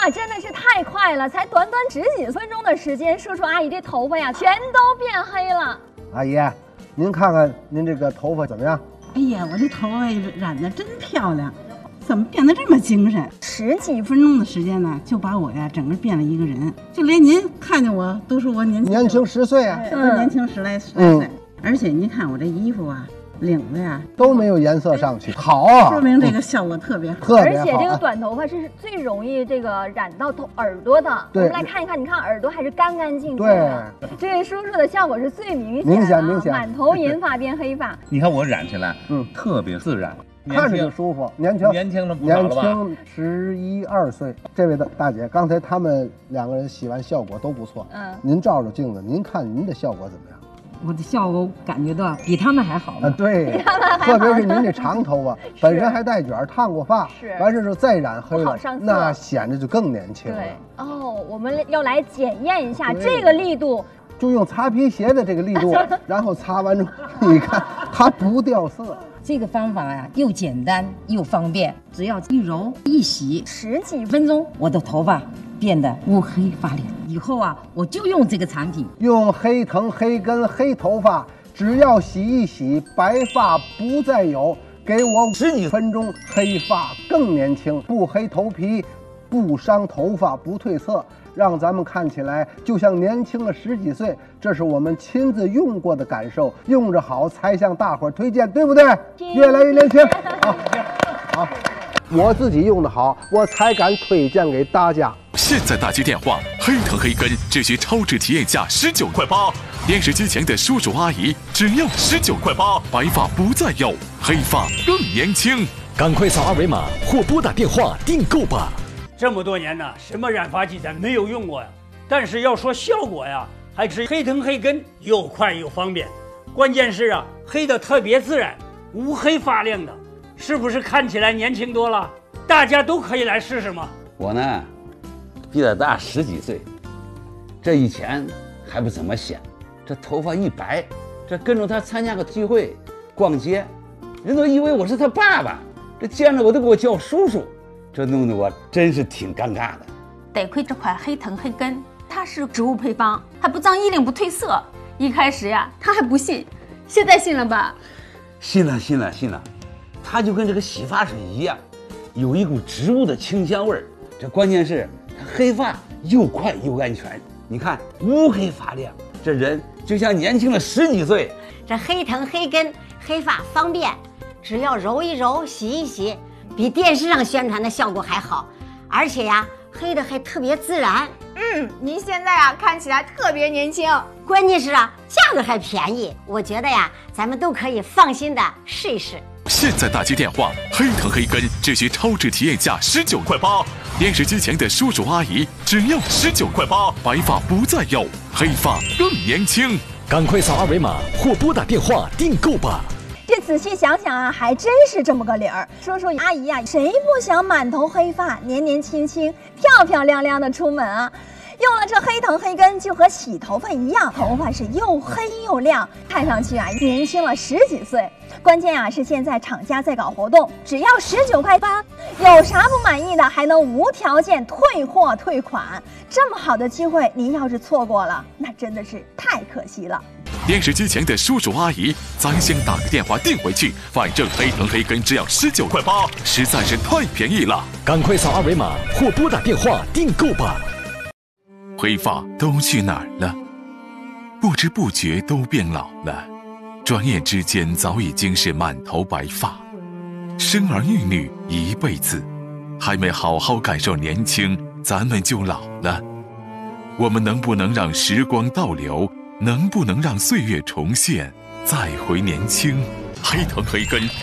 哇，真的是太快了，才短短10几分钟的时间，叔叔阿姨这头发呀全都变黑了。 阿姨，您看看您这个头发怎么样？ 哎呀，我这头发染得真漂亮，怎么变得这么精神？10几分钟的时间呢，就把我呀整个变了一个人，就连您看见我都说我年轻 10岁啊， 都年轻10来岁。而且您看我这衣服啊，领子呀都没有颜色上去，好啊， 说明这个效果特别好。 特别好。 而且这个短头发是最容易这个染到耳朵的。我们来看一看，你看耳朵还是干干净净的。这位叔叔的效果是最明显， 明显， 满头银发变黑发。 你看我染起来，特别自然， 看着就舒服，年轻了不少了吧？ 年轻11、12岁。这位大姐，刚才他们2个人洗完效果都不错。您照照镜子，您看您的效果怎么样？ 我的效果感觉到比他们还好啊！对，特别是您这长头发，本身还带卷，烫过发，完事之后再染黑了，那显得就更年轻了。 对哦，我们要来检验一下这个力度， 就用擦皮鞋的这个力度，然后擦完之后，你看它不掉色。 这个方法呀，又简单又方便，只要一揉一洗，10几分钟，我的头发变得乌黑发亮。以后啊，我就用这个产品， 用黑藤黑根黑头发，只要洗一洗，白发不再有。给我10几分钟，黑发更年轻，不黑头皮，不伤头发，不褪色，让咱们看起来就像年轻了10几岁。这是我们亲自用过的感受，用着好才向大伙儿推荐，对不对？越来越年轻。好，我自己用的好，我才敢推荐给大家。 现在大接电话，黑藤黑根只需超值体验价19块8，电视机前的叔叔阿姨只要19块8，白发不再有，黑发更年轻。 赶快扫2维码或拨打电话订购吧。 这么多年呢，什么染发剂咱没有用过呀，但是要说效果呀，还是黑藤黑根又快又方便，关键是啊，黑的特别自然，乌黑发亮的，是不是看起来年轻多了？大家都可以来试试吗？ 我呢，比他大10几岁，这以前还不怎么显，这头发一白，这跟着他参加个聚会、逛街，人都以为我是他爸爸，这见着我都给我叫叔叔，这弄得我真是挺尴尬的。 得亏这款黑藤黑根，它是植物配方，还不脏衣领不褪色。一开始呀，他还不信，现在信了吧？ 信了，它就跟这个洗发水一样，有一股植物的清香味儿。这关键是它黑发又快又安全，你看乌黑发亮，这人就像年轻了10几岁。 这黑藤黑根黑发方便，只要揉一揉洗一洗，比电视上宣传的效果还好，而且呀黑的还特别自然。 您现在啊看起来特别年轻， 关键是啊价格还便宜，我觉得呀咱们都可以放心的试一试。 现在大接电话，黑藤黑根只需超值体验价19块8，电视机前的叔叔阿姨只要19块8，白发不再有，黑发更年轻。 赶快扫2维码或拨打电话订购吧。 这仔细想想啊，还真是这么个理儿。叔叔阿姨呀，谁不想满头黑发，年年轻轻、漂漂亮亮的出门啊？用了这黑藤黑根，就和洗头发一样，头发是又黑又亮，看上去啊年轻了10几岁。关键啊是现在厂家在搞活动，只要19块8，有啥不满意的还能无条件退货退款。这么好的机会，您要是错过了，那真的是太可惜了。 电视机前的叔叔阿姨，咱先打个电话订回去，反正黑藤黑根只要19块8，实在是太便宜了。 赶快扫2维码或拨打电话订购吧。 黑发都去哪儿了？不知不觉都变老了，转眼之间早已经是满头白发。生儿育女一辈子，还没好好感受年轻，咱们就老了。我们能不能让时光倒流？能不能让岁月重现，再回年轻？黑藤黑根